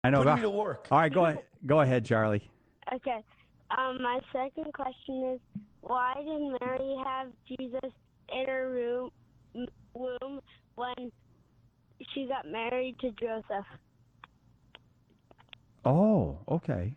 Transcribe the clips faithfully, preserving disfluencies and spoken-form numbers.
I know. Put All me to work. right, go ahead. Go ahead, Charlie. Okay. Um, my second question is, why did Mary have Jesus in her room, womb when she got married to Joseph? Oh, okay.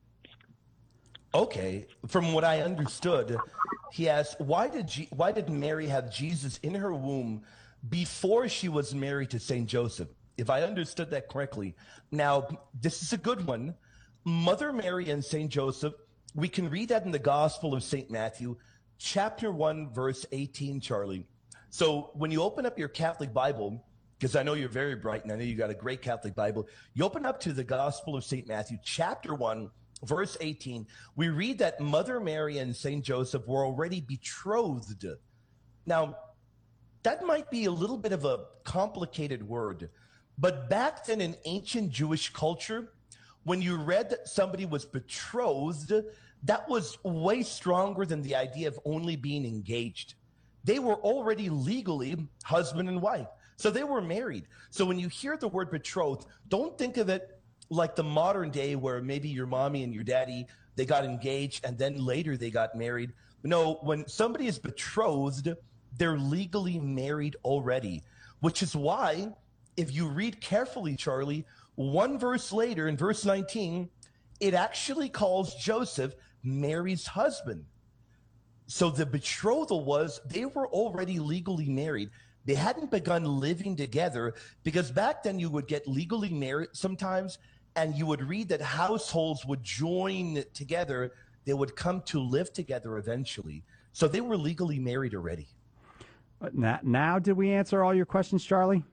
Okay, from what I understood, he asked, why did G- why did Mary have Jesus in her womb before she was married to Saint Joseph? If I understood that correctly. Now, this is a good one. Mother Mary and Saint Joseph, we can read that in the Gospel of Saint Matthew, chapter one, verse eighteen, Charlie. So when you open up your Catholic Bible, because I know you're very bright and I know you got a great Catholic Bible, you open up to the Gospel of Saint Matthew, chapter one, verse eighteen, we read that Mother Mary and Saint Joseph were already betrothed. Now, that might be a little bit of a complicated word, but back then in ancient Jewish culture, when you read that somebody was betrothed, that was way stronger than the idea of only being engaged. They were already legally husband and wife. So they were married. So when you hear the word betrothed, don't think of it like the modern day where maybe your mommy and your daddy, they got engaged and then later they got married. No, when somebody is betrothed, they're legally married already, which is why if you read carefully, Charlie, one verse later in verse nineteen, it actually calls Joseph Mary's husband. So the betrothal was they were already legally married. They hadn't begun living together because back then you would get legally married sometimes and you would read that households would join together. They would come to live together eventually. So they were legally married already. Now, now did we answer all your questions, Charlie?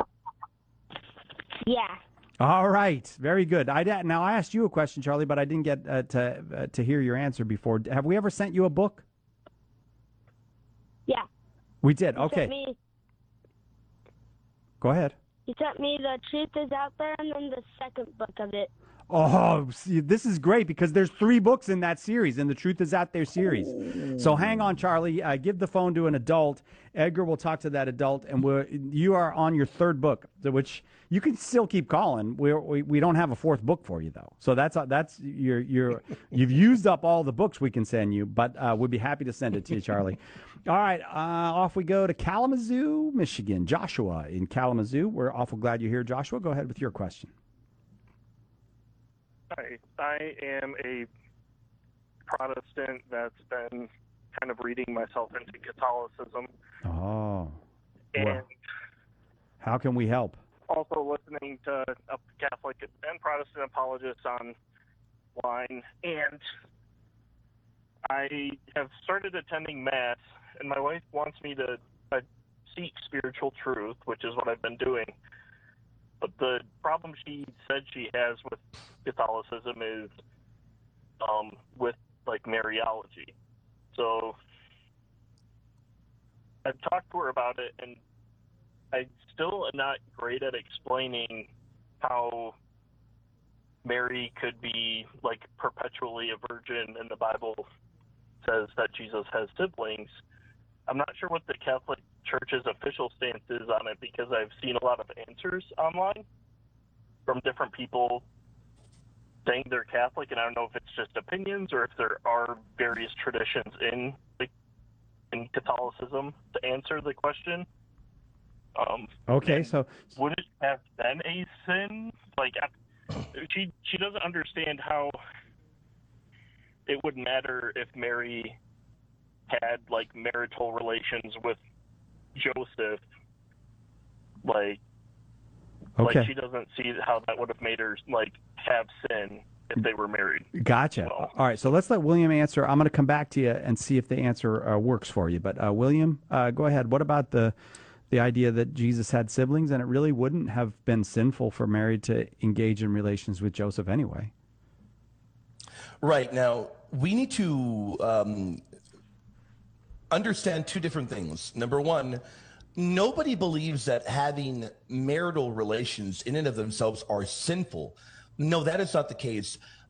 Yeah. All right, very good. I now I asked you a question, Charlie, but I didn't get uh, to uh, to hear your answer before. Have we ever sent you a book? Yeah. We did. He Okay. Sent me, Go ahead. he sent me The Truth Is Out There and then the second book of it. Oh, see, this is great because there's three books in that series, and The Truth Is Out There series. So hang on, Charlie. Uh, give the phone to an adult. Edgar will talk to that adult, and we're, you are on your third book, which you can still keep calling. We're, we we don't have a fourth book for you though, so that's that's you're you're you've used up all the books we can send you, but uh, we'd be happy to send it to you, Charlie. All right, uh, off we go to Kalamazoo, Michigan. Joshua in Kalamazoo. We're awful glad you're here, Joshua. Go ahead with your question. Hi, I am a Protestant that's been kind of reading myself into Catholicism. Oh. And well, how can we help? Also listening to a Catholic and Protestant apologists online. And I have started attending Mass, and my wife wants me to uh, seek spiritual truth, which is what I've been doing. But the problem she said she has with Catholicism is um, with, like, Mariology. So I've talked to her about it, and I still am not great at explaining how Mary could be, like, perpetually a virgin, and the Bible says that Jesus has siblings. I'm not sure what the Catholic Church's official stance is on it because I've seen a lot of answers online from different people saying they're Catholic, and I don't know if it's just opinions or if there are various traditions in like, in Catholicism to answer the question. Um, okay, so would it have been a sin? Like, she she doesn't understand how it would matter if Mary had like marital relations with Joseph. Like, okay. like she doesn't see how that would have made her like have sin if they were married. Gotcha. So, all right, so let's let William answer. I'm going to come back to you and see if the answer uh, works for you. But uh, William, uh, go ahead. What about the the idea that Jesus had siblings, and it really wouldn't have been sinful for Mary to engage in relations with Joseph anyway? Right. Now, we need to um, understand two different things. Number one, nobody believes that having marital relations in and of themselves are sinful. No, that is not the case.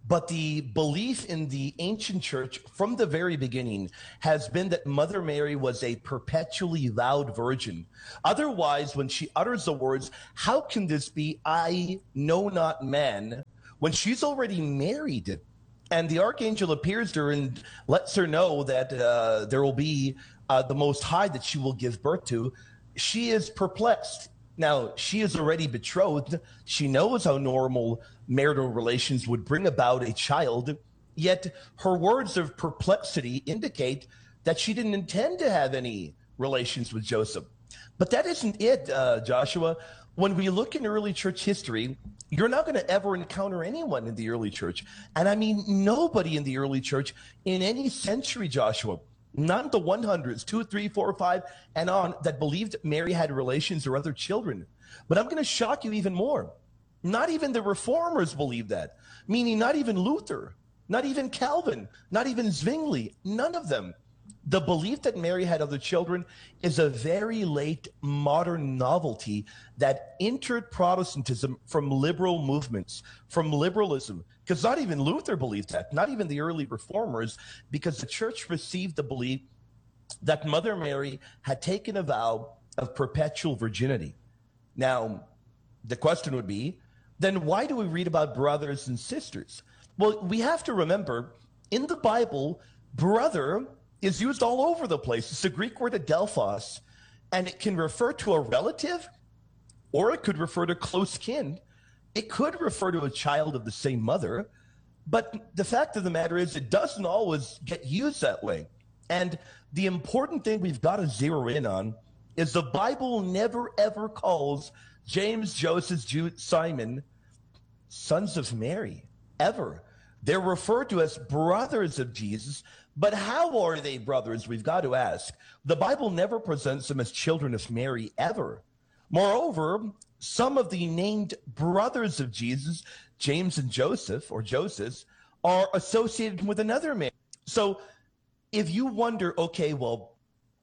But the belief in the ancient church from the very beginning has been that Mother Mary was a perpetually vowed virgin. Otherwise, when she utters the words, "How can this be? I know not man," when she's already married, and the archangel appears to her and lets her know that uh, there will be uh, the Most High that she will give birth to, she is perplexed. Now, she is already betrothed. She knows how normal marital relations would bring about a child, yet her words of perplexity indicate that she didn't intend to have any relations with Joseph. But that isn't it, uh, Joshua. When we look in early church history, you're not going to ever encounter anyone in the early church. And I mean, nobody in the early church in any century, Joshua, not the hundreds, two, three, four, five, and on, that believed Mary had relations or other children. But I'm going to shock you even more. Not even the reformers believe that, meaning not even Luther, not even Calvin, not even Zwingli, none of them. The belief that Mary had other children is a very late modern novelty that entered Protestantism from liberal movements, from liberalism, because not even Luther believed that, not even the early reformers, because the church received the belief that Mother Mary had taken a vow of perpetual virginity. Now, the question would be, then why do we read about brothers and sisters? Well, we have to remember, in the Bible, brother is used all over the place. It's the Greek word adelphos, and it can refer to a relative, or it could refer to close kin. It could refer to a child of the same mother, but the fact of the matter is it doesn't always get used that way. And the important thing we've got to zero in on is the Bible never, ever calls James, Joseph, Jude, Simon sons of Mary, ever. They're referred to as brothers of Jesus, but how are they brothers? We've got to ask. The Bible never presents them as children of Mary, ever. Moreover, some of the named brothers of Jesus, James and Joseph, or Joseph, are associated with another man. So if you wonder, okay, well,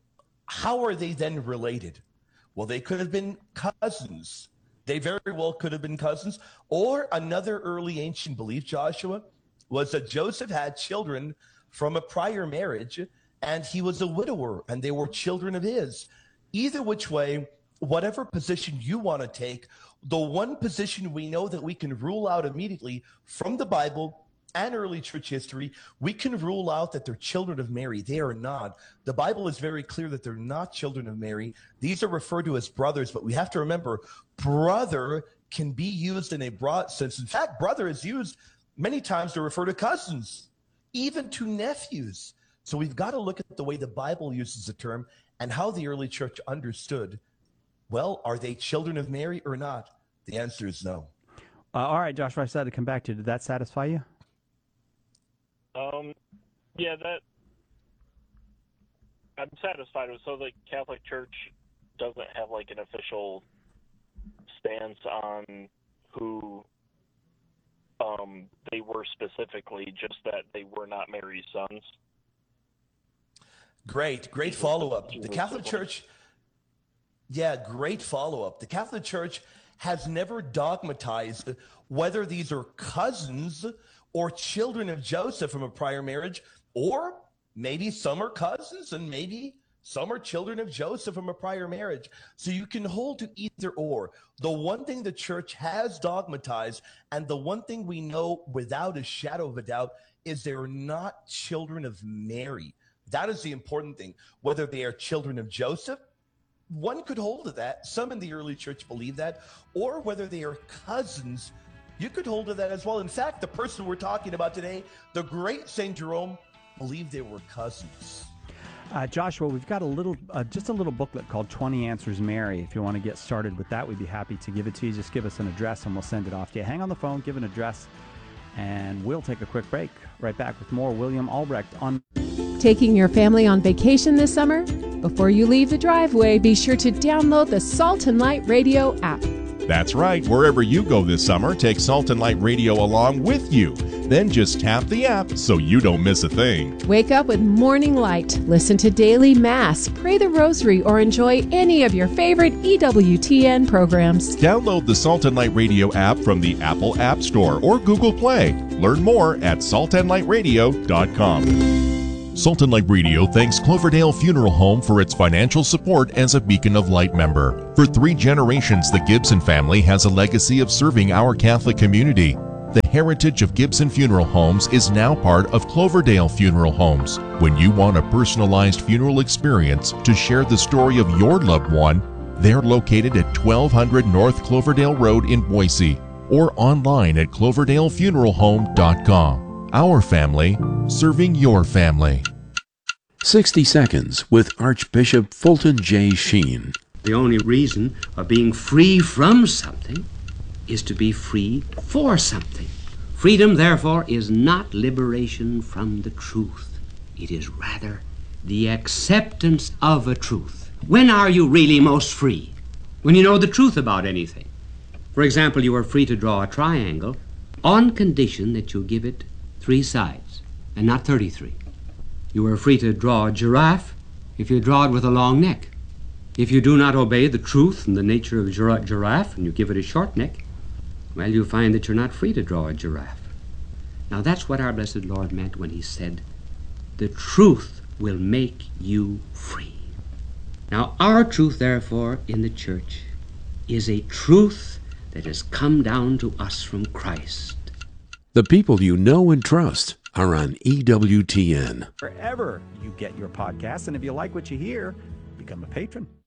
how are they then related? Well, they could have been cousins. They very well could have been cousins. Or another early ancient belief, Joshua, was that Joseph had children from a prior marriage, and he was a widower, and they were children of his. Either which way, whatever position you want to take, the one position we know that we can rule out immediately from the Bible and early church history, we can rule out that they're children of Mary. They are not. The Bible is very clear that they're not children of Mary. These are referred to as brothers, but we have to remember, brother can be used in a broad sense. In fact, brother is used many times to refer to cousins, even to nephews. So we've got to look at the way the Bible uses the term and how the early church understood, well, are they children of Mary or not? The answer is no. Uh, all right, Joshua, I decided to come back to you. Did that satisfy you? Um, yeah, that I'm satisfied with. So the Catholic Church doesn't have like an official stance on who um, they were specifically, just that they were not Mary's sons. Great, great follow-up. The Catholic Church, yeah, great follow-up. The Catholic Church has never dogmatized whether these are cousins or children of Joseph from a prior marriage, or maybe some are cousins and maybe some are children of Joseph from a prior marriage. So you can hold to either or. The one thing the church has dogmatized, and the one thing we know without a shadow of a doubt, is they're not children of Mary. That is the important thing. Whether they are children of Joseph, one could hold to that. Some in the early church believe that. Or whether they are cousins, you could hold to that as well. In fact, the person we're talking about today, the great Saint Jerome, believed they were cousins. Uh, Joshua, we've got a little, uh, just a little booklet called twenty Answers Mary. If you want to get started with that, we'd be happy to give it to you. Just give us an address and we'll send it off to you. Hang on the phone, give an address, and we'll take a quick break. Right back with more William Albrecht on... Taking your family on vacation this summer? Before you leave the driveway, be sure to download the Salt and Light Radio app. That's right. Wherever you go this summer, take Salt and Light Radio along with you. Then just tap the app so you don't miss a thing. Wake up with Morning Light, listen to Daily Mass, pray the Rosary, or enjoy any of your favorite E W T N programs. Download the Salt and Light Radio app from the Apple App Store or Google Play. Learn more at salt and light radio dot com. Salt and Light Radio thanks Cloverdale Funeral Home for its financial support as a Beacon of Light member. For three generations, the Gibson family has a legacy of serving our Catholic community. The heritage of Gibson Funeral Homes is now part of Cloverdale Funeral Homes. When you want a personalized funeral experience to share the story of your loved one, they're located at twelve hundred North Cloverdale Road in Boise or online at cloverdale funeral home dot com. Our family, serving your family. sixty Seconds with Archbishop Fulton J. Sheen. The only reason of being free from something is to be free for something. Freedom, therefore, is not liberation from the truth. It is rather the acceptance of a truth. When are you really most free? When you know the truth about anything. For example, you are free to draw a triangle on condition that you give it three sides and not thirty-three. You are free to draw a giraffe if you draw it with a long neck. If you do not obey the truth and the nature of a gir- giraffe and you give it a short neck, well, you find that you're not free to draw a giraffe. Now that's what our blessed Lord meant when he said, the truth will make you free. Now our truth, therefore, in the church is a truth that has come down to us from Christ. The people you know and trust are on E W T N. Wherever you get your podcasts, and if you like what you hear, become a patron.